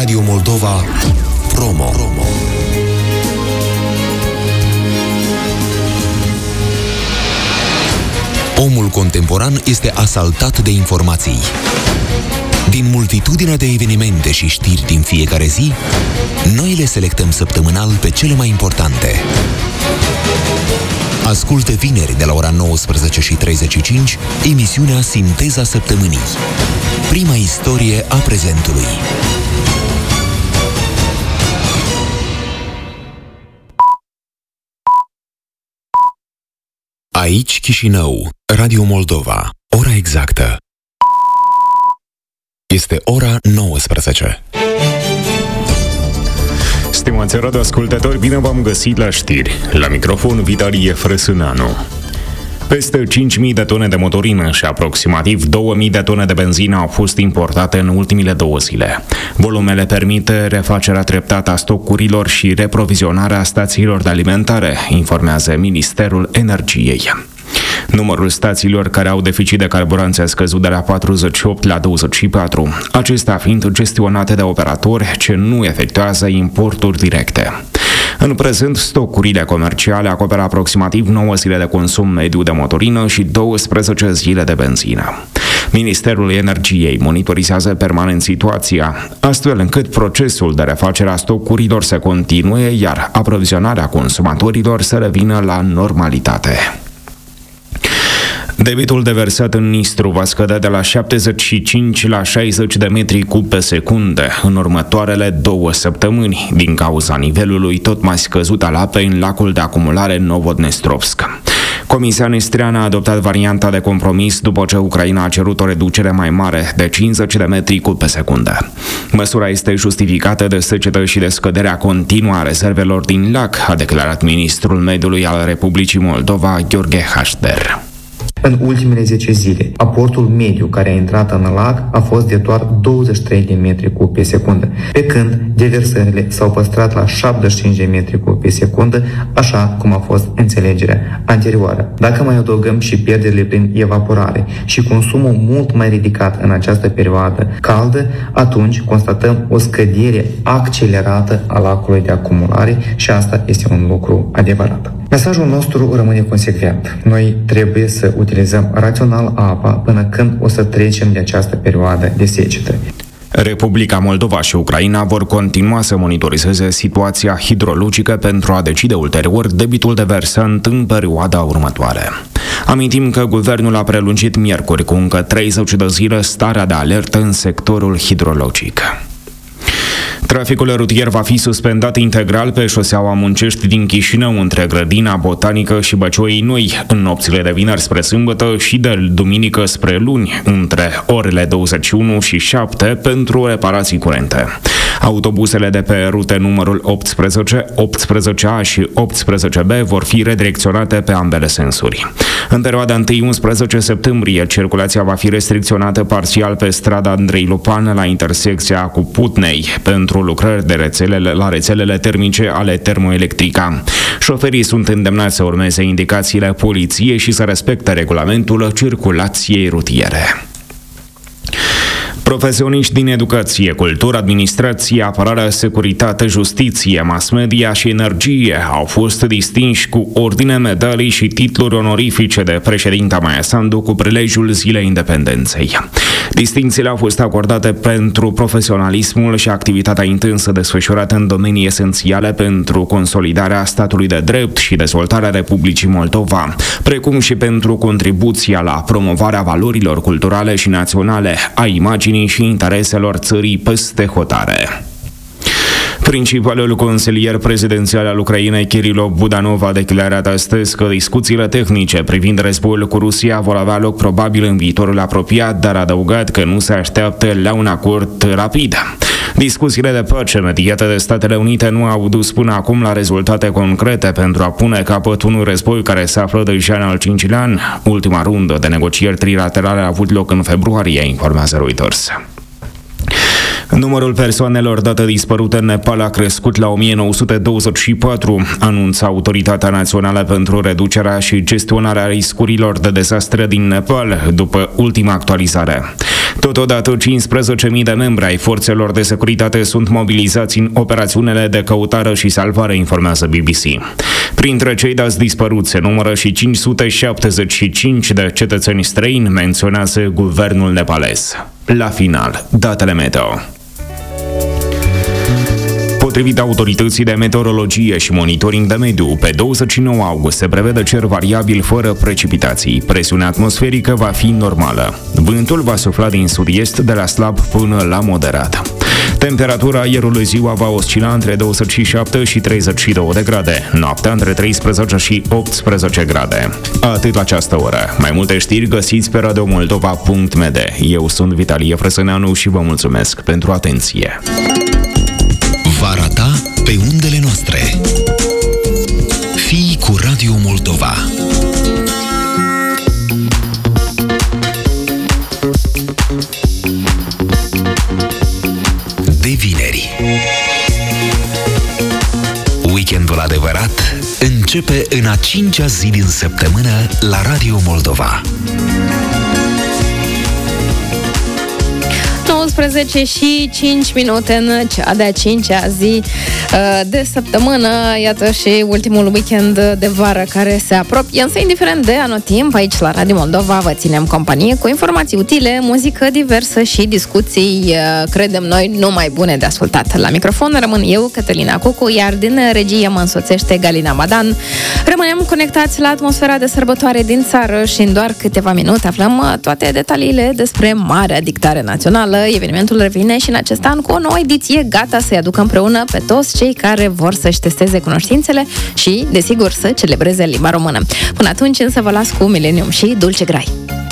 Radio Moldova Promo. Omul contemporan este asaltat de informații. Din multitudinea de evenimente și știri din fiecare zi, noi le selectăm săptămânal pe cele mai importante. Ascultă vineri de la ora 19:35 emisiunea Sinteza Săptămânii. Prima istorie a prezentului. Aici Chișinău, Radio Moldova. Ora exactă este ora 19. Stimați radioascultători, bine v-am găsit la știri. La microfon Vitalie Frăsânanu. Peste 5.000 de tone de motorină și aproximativ 2.000 de tone de benzină au fost importate în ultimile 2 zile. Volumele permite refacerea treptată a stocurilor și reprovizionarea stațiilor de alimentare, informează Ministerul Energiei. Numărul stațiilor care au deficit de carburanți a scăzut de la 48 la 24, acestea fiind gestionate de operatori ce nu efectuează importuri directe. În prezent, stocurile comerciale acoperă aproximativ 9 zile de consum mediu de motorină și 12 zile de benzină. Ministerul Energiei monitorizează permanent situația, astfel încât procesul de refacere a stocurilor să continue, iar aprovizionarea consumatorilor să revină la normalitate. Debitul deversat în Nistru va scădea de la 75 la 60 de metri cub pe secundă în următoarele 2 săptămâni, din cauza nivelului tot mai scăzut al apei în lacul de acumulare Novodnestrovsk. Comisia Nestreană a adoptat varianta de compromis după ce Ucraina a cerut o reducere mai mare de 50 de metri cub pe secundă. Măsura este justificată de secetă și de scăderea continuă a rezervelor din lac, a declarat ministrul mediului al Republicii Moldova, Gheorghe Hașder. În ultimele 10 zile, aportul mediu care a intrat în lac a fost de doar 23 de metri cub pe secundă, pe când deversările s-au păstrat la 75 de metri cub pe secundă, așa cum a fost înțelegerea anterioară. Dacă mai adăugăm și pierderile prin evaporare și consumul mult mai ridicat în această perioadă caldă, atunci constatăm o scădere accelerată a lacului de acumulare și asta este un lucru adevărat. Mesajul nostru rămâne consecvent. Noi trebuie să utilizăm rațional apa până când o să trecem de această perioadă de secetă. Republica Moldova și Ucraina vor continua să monitorizeze situația hidrologică pentru a decide ulterior debitul deversant în perioada următoare. Amintim că guvernul a prelungit miercuri cu încă 30 de zile starea de alertă în sectorul hidrologic. Traficul rutier va fi suspendat integral pe șoseaua Muncești din Chișinău între Grădina Botanică și Băcioii Noi în nopțile de vineri spre sâmbătă și de duminică spre luni între orele 21 și 7 pentru reparații curente. Autobuzele de pe rute numărul 18, 18A și 18B vor fi redirecționate pe ambele sensuri. În perioada 1-11 septembrie, circulația va fi restricționată parțial pe strada Andrei Lupan la intersecția cu Putnei pentru lucrări de rețelele termice ale Termoelectrica. Șoferii sunt îndemnați să urmeze indicațiile poliției și să respecte regulamentul circulației rutiere. Profesioniști din educație, cultură, administrație, apărare, securitate, justiție, mass media și energie au fost distinși cu ordine, medalii și titluri onorifice de președinta Maia Sandu cu prilejul Zilei Independenței. Distincțiile au fost acordate pentru profesionalismul și activitatea intensă desfășurată în domenii esențiale pentru consolidarea statului de drept și dezvoltarea Republicii Moldova, precum și pentru contribuția la promovarea valorilor culturale și naționale, a imaginii și intereselor țării peste hotare. Principalul consilier prezidențial al Ucrainei, Kirilo Budanov, a declarat astăzi că discuțiile tehnice privind războiul cu Rusia vor avea loc probabil în viitorul apropiat, dar a adăugat că nu se așteaptă la un acord rapid. Discuțiile de pace mediate de Statele Unite nu au dus până acum la rezultate concrete pentru a pune capăt unui război care se află deja în al 5-lea an. Ultima rundă de negocieri trilaterale a avut loc în februarie, informează Reuters. Numărul persoanelor date dispărute în Nepal a crescut la 1924, anunță Autoritatea Națională pentru Reducerea și Gestionarea Riscurilor de Dezastre din Nepal, după ultima actualizare. Totodată, 15.000 de membri ai forțelor de securitate sunt mobilizați în operațiunile de căutare și salvare, informează BBC. Printre cei dați dispăruți se numără și 575 de cetățeni străini, menționează guvernul nepalez. La final, datele meteo. Potrivit autorității de meteorologie și monitoring de mediu, pe 29 august se prevede cer variabil fără precipitații. Presiunea atmosferică va fi normală. Vântul va sufla din sud-est de la slab până la moderat. Temperatura aerului ziua va oscila între 27 și 32 de grade, noaptea între 13 și 18 grade. Atât la această oră. Mai multe știri găsiți pe radiomoldova.md. Eu sunt Vitalie Frăsăneanu și vă mulțumesc pentru atenție. Vara ta pe undele noastre. Fii cu Radio Moldova. De vineri. Weekendul adevărat începe în a 5-a zi din săptămână la Radio Moldova. 19 și 5 minute în cea de-a 5-a zi de săptămână. Iată și ultimul weekend de vară care se apropie. Însă, indiferent de anotimp, aici la Radio Moldova vă ținem companie cu informații utile, muzică diversă și discuții, credem noi, numai bune de ascultat. La microfon rămân eu, Cătălina Cucu, iar din regie mă însoțește Galina Madan. Rămânem conectați la atmosfera de sărbătoare din țară și în doar câteva minute aflăm toate detaliile despre Marea Dictare Națională. Evenimentul revine și în acest an cu o nouă ediție gata să-i aducă împreună pe toți cei care vor să-și testeze cunoștințele și, desigur, să celebreze limba română. Până atunci însă vă las cu Millennium și Dulce Grai.